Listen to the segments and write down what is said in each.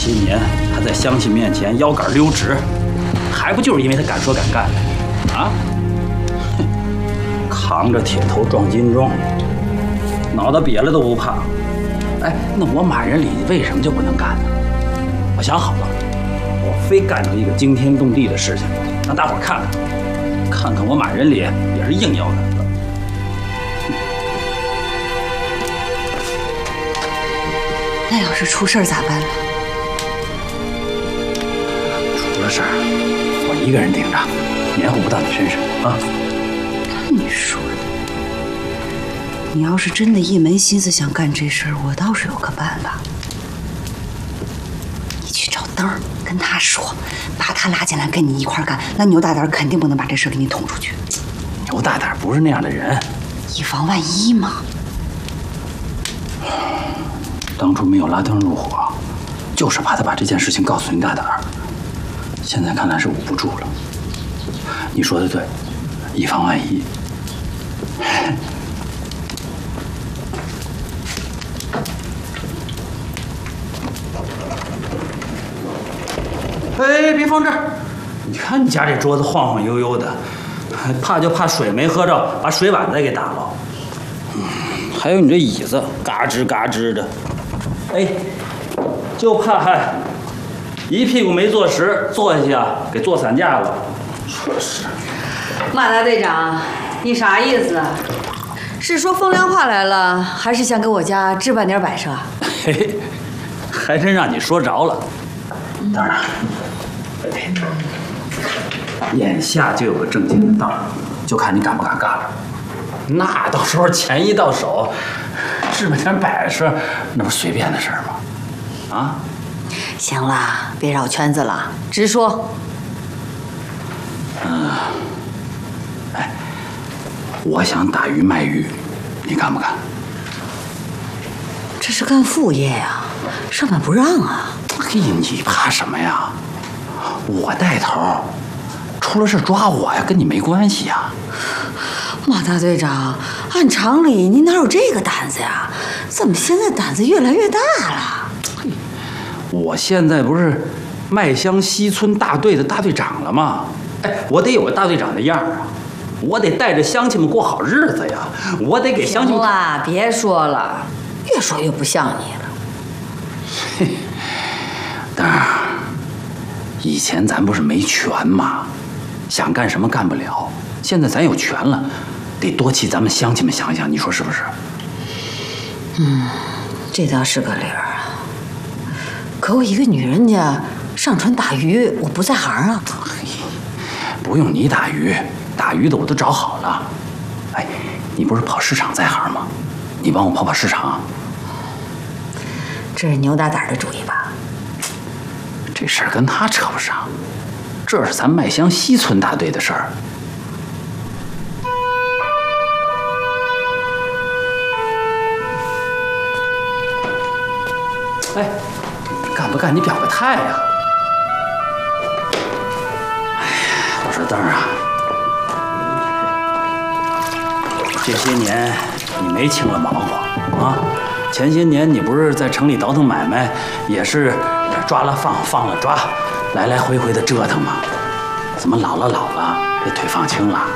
些年他在乡亲面前腰杆溜直，还不就是因为他敢说敢干啊？哼，扛着铁头撞金钟，脑袋瘪了都不怕。哎，那我马仁礼为什么就不能干呢？我想好了，我非干出一个惊天动地的事情，让大伙看看我马仁礼也是硬腰杆子。 那要是出事儿咋办呢？ 出了事儿，我一个人顶着，黏糊不到你身上啊。 看你说的，你要是真的一门心思想干这事儿，我倒是有个办法。你去找灯儿，跟他说，把他拉进来跟你一块儿干，那牛大胆肯定不能把这事儿给你捅出去。 牛大胆不是那样的人， 以防万一嘛。 当初没有拉灯入伙，就是怕他把这件事情告诉牛大胆。现在看来是捂不住了。你说的对，以防万一。哎，别放这儿！你看你家这桌子晃晃悠悠的，怕就怕水没喝着，把水碗再给打了。还有你这椅子，嘎吱嘎吱的。哎，就怕还一屁股没坐实，坐下去啊，给坐散架了。这是。 马大队长，你啥意思啊？是说风凉话来了，还是想给我家置办点摆设？ 嘿嘿，还真让你说着了。当然，眼下就有个正经的道，就看你敢不敢干了。那到时候钱一到手，置办点摆设，那不随便的事儿吗？啊？ 行了，别绕圈子了，直说。 哎，我想打鱼卖鱼，你干不干？ 这是干副业呀，上班不让啊。 嘿，你怕什么呀？我带头，出了事抓我呀，跟你没关系呀。 马大队长，按常理你哪有这个胆子呀？怎么现在胆子越来越大了？ 我现在不是麦乡西村大队的大队长了吗？哎，我得有个大队长的样儿啊，我得带着乡亲们过好日子呀，我得给乡亲们。 行了，别说了，越说越不像你了。 嘿，当然，以前咱不是没权吗？想干什么干不了，现在咱有权了，得多替咱们乡亲们想想，你说是不是？ 这倒是个理儿啊。可我一个女人家上船打鱼，我不在行啊。 不用你打鱼，打鱼的我都找好了。哎，你不是跑市场在行吗？你帮我跑跑市场。 这是牛大胆的主意吧？ 这事儿跟他扯不上，这是咱麦乡西村大队的事儿。哎，干不干你表个态呀！哎呀，我说灯儿啊，这些年你没轻了忙活啊。前些年你不是在城里倒腾买卖，也是抓了放，放了抓，来来回回的折腾吗？怎么老了，这腿放轻了？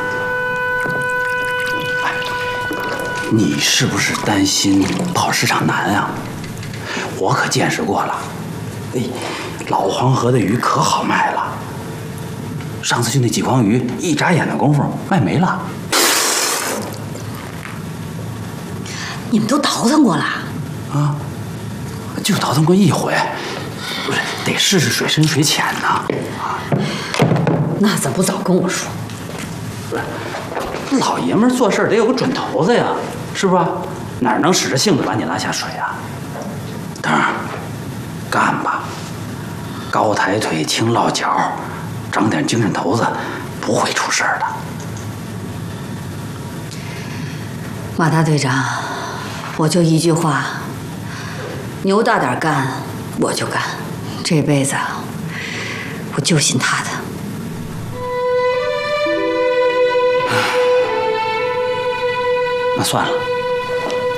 哎，你是不是担心跑市场难啊？我可见识过了，哎，老黄河的鱼可好卖了。上次就那几筐鱼，一眨眼的功夫卖没了。 你们都倒腾过了？ 啊，就倒腾过一回，不是得试试水深水浅呢。 那怎么不早跟我说？ 不是，老爷们儿做事得有个准头子呀，是不是？哪能使着性子把你拉下水啊？当然，干吧，高抬腿，轻落脚，长点精神头子，不会出事儿的。 马大队长，我就一句话，牛大胆干我就干，这辈子我就信他的。 那算了。